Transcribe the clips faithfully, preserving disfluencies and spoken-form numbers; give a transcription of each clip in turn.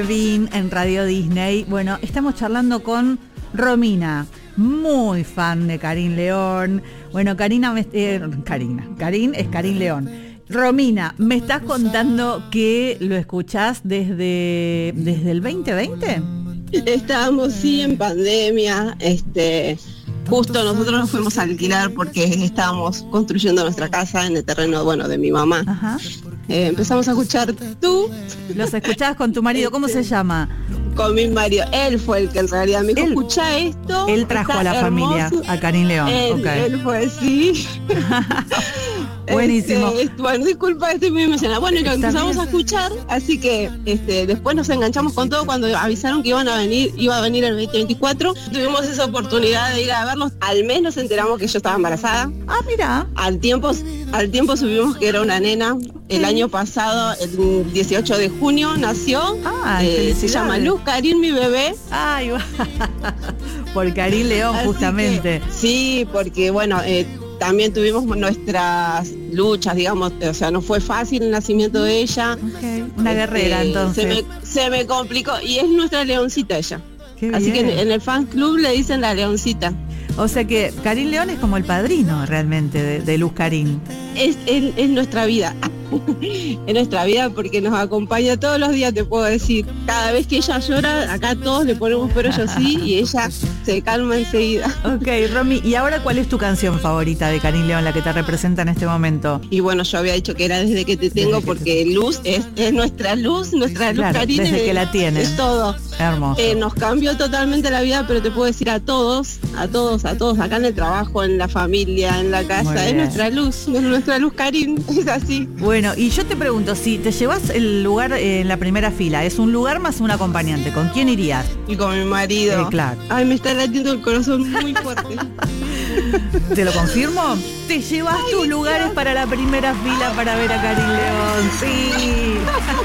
Vin en Radio Disney. Bueno, estamos charlando con Romina, muy fan de Karin León. Bueno, Karina, me, eh, Karina, Karin es Karin León. Romina, me estás contando que lo escuchás desde, desde el veinte veinte. Estábamos sí en pandemia, este, justo nosotros nos fuimos a alquilar porque estábamos construyendo nuestra casa en el terreno, bueno, de mi mamá. Ajá. Eh, empezamos a escuchar tú. Los escuchabas con tu marido, ¿cómo se llama? Con mi marido, él fue el que en realidad me dijo, Él- escucha esto. Él trajo a la está familia, hermoso". a Karin León. Él, Okay. él fue, sí. Buenísimo. Este, bueno, disculpa, estoy muy emocionada. Bueno, y lo Está empezamos bien. a escuchar, así que este, después nos enganchamos con todo cuando avisaron que iban a venir, iba a venir el veinte veinticuatro. Tuvimos esa oportunidad de ir a verlos. Al mes nos enteramos que yo estaba embarazada. Ah, mira. Al tiempo, al tiempo supimos que era una nena. El año pasado, el dieciocho de junio, nació. Ay, Eh, se felicidades. llama Luz Karin, mi bebé. Ay, va. Por Karin León, Así justamente. que, sí, porque bueno, eh, también tuvimos nuestras luchas, digamos, o sea, no fue fácil el nacimiento de ella. Okay. Una guerrera, Este, entonces. Se me, se me complicó y es nuestra leoncita ella. Qué Así que bien. en, en el fan club le dicen la leoncita. O sea que Karin León es como el padrino realmente de, de Luz Karin. Es, es, es nuestra vida. Es nuestra vida porque nos acompaña todos los días, te puedo decir. Cada vez que ella llora, acá todos le ponemos pero yo sí y ella se calma enseguida. Ok, Romy, ¿y ahora cuál es tu canción favorita de Karin León, la que te representa en este momento? Y bueno, yo había dicho que era Desde que te tengo Desde que porque Luz es, es nuestra luz, nuestra luz, Claro, Karin, desde es- que la tienes. Es todo. Hermoso. Eh, nos cambió totalmente la vida, pero te puedo decir a todos, a todos, a todos, acá en el trabajo, en la familia, en la Muy casa, es bien. nuestra luz, es nuestra luz, Karin, es así. Bueno, y yo te pregunto, si te llevas el lugar en la primera fila, es un lugar más un acompañante, ¿con quién irías? Y con mi marido. Eh, claro. Ay, me está latiendo el corazón muy fuerte. ¿Te lo confirmo? Te llevas Ay, tus lugares Dios. para la primera fila para ver a Karin León, sí.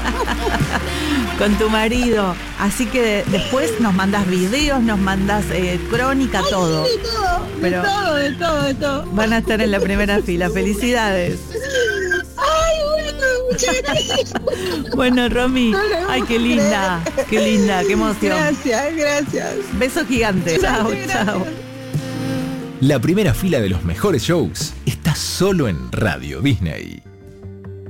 Con tu marido. Así que después nos mandas videos, nos mandas eh, crónica, Ay, todo. sí, de todo, Pero- de todo, de todo, de todo. Van a estar en la primera fila. Felicidades. Ay, bueno, muchas gracias. Bueno, Romy, No lo ay, qué puedo linda, qué linda, qué emoción. Gracias, gracias. Beso gigante. Chao, Gracias. chao. La primera fila de los mejores shows está solo en Radio Disney.